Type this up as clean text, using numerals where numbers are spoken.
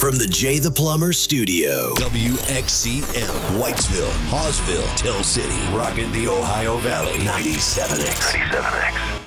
from the Jay the Plumber studio. WXCM, Whitesville, Hawesville, Tell City, rocking the Ohio Valley, 97X. 97X.